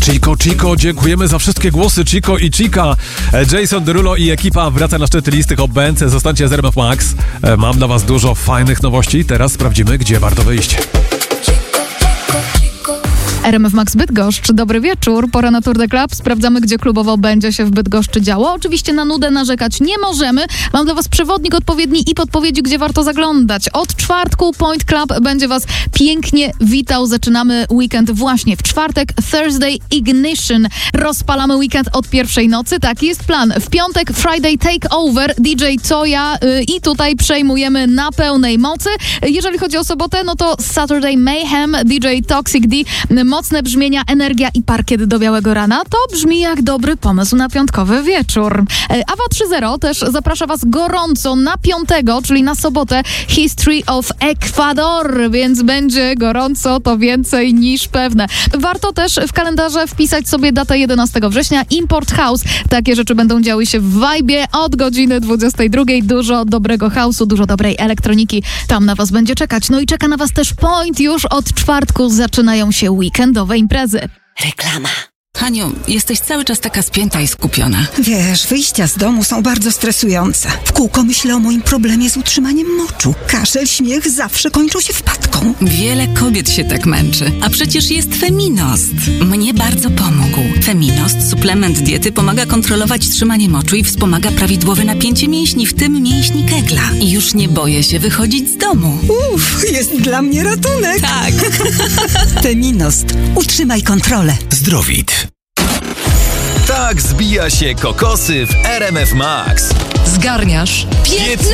Chico, dziękujemy za wszystkie głosy. Chico i Chica. Jason Derulo i ekipa wraca na szczyty listy Hot Band. Zostańcie z RMF Max. Mam dla was dużo fajnych nowości. Teraz sprawdzimy, gdzie warto wyjść. RMF Max Bydgoszcz, dobry wieczór. Pora na Tour de Club. Sprawdzamy, gdzie klubowo będzie się w Bydgoszczy działo. Oczywiście na nudę narzekać nie możemy. Mam dla was przewodnik odpowiedni i podpowiedzi, gdzie warto zaglądać. Od czwartku Point Club będzie was pięknie witał. Zaczynamy weekend właśnie w czwartek. Thursday Ignition. Rozpalamy weekend od pierwszej nocy. Taki jest plan. W piątek Friday Takeover. DJ Toya i tutaj przejmujemy na pełnej mocy. Jeżeli chodzi o sobotę, no to Saturday Mayhem. DJ Toxic D. Mocne brzmienia, energia i parkiet do białego rana. To brzmi jak dobry pomysł na piątkowy wieczór. Awa 3.0 też zaprasza was gorąco na 5, czyli na sobotę, History of Ecuador, więc będzie gorąco, to więcej niż pewne. Warto też w kalendarze wpisać sobie datę 11 września, Import House. Takie rzeczy będą działy się w Vibe'ie od godziny 22. Dużo dobrego house'u, dużo dobrej elektroniki. Tam na was będzie czekać. No i czeka na was też Point. Już od czwartku zaczynają się weekendowe imprezy. Reklama. Haniu, jesteś cały czas taka spięta i skupiona. Wiesz, wyjścia z domu są bardzo stresujące. W kółko myślę o moim problemie z utrzymaniem moczu. Kaszel, śmiech zawsze kończą się wpadką. Wiele kobiet się tak męczy. A przecież jest Feminost. Mnie bardzo pomógł. Feminost, suplement diety, pomaga kontrolować trzymanie moczu i wspomaga prawidłowe napięcie mięśni, w tym mięśni kegla. I już nie boję się wychodzić z domu. Jest dla mnie ratunek. Tak. Feminost. Utrzymaj kontrolę. Zdrowit. Tak zbija się kokosy w RMF Max. Zgarniasz 15